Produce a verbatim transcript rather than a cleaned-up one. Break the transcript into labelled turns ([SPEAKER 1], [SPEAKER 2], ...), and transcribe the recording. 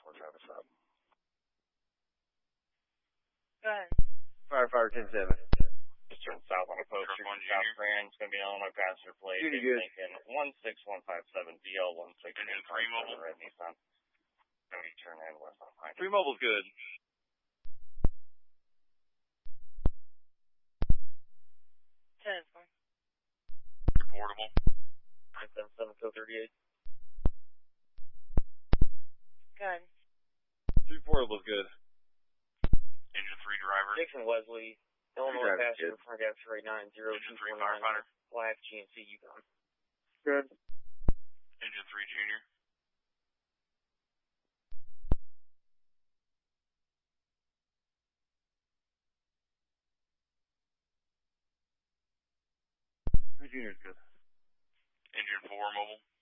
[SPEAKER 1] four Travis up.
[SPEAKER 2] Go ahead.
[SPEAKER 3] Firefighter ten seven.
[SPEAKER 1] Just turn south on a post street in South Grand. It's going to be an Illinois passenger plate.
[SPEAKER 3] Junior good.
[SPEAKER 1] Lincoln one six one five seven D L one six
[SPEAKER 4] Engine three mobile.
[SPEAKER 1] Red Nissan. Then we turn in west on Pine.
[SPEAKER 4] Three mobile's good.
[SPEAKER 2] Ten is fine.
[SPEAKER 4] Reportable.
[SPEAKER 1] nine seven seven code thirty-eight.
[SPEAKER 2] Go ahead.
[SPEAKER 3] Three portable's good.
[SPEAKER 4] Engine three driver.
[SPEAKER 1] Dixon Wesley. Illinois
[SPEAKER 3] driver's
[SPEAKER 1] passenger
[SPEAKER 3] good.
[SPEAKER 1] front X-ray nine zero two
[SPEAKER 4] Engine three
[SPEAKER 1] four nine.
[SPEAKER 4] firefighter.
[SPEAKER 1] Black G N C Yukon.
[SPEAKER 3] Good.
[SPEAKER 4] Engine three junior.
[SPEAKER 3] Junior's good.
[SPEAKER 4] Engine four mobile.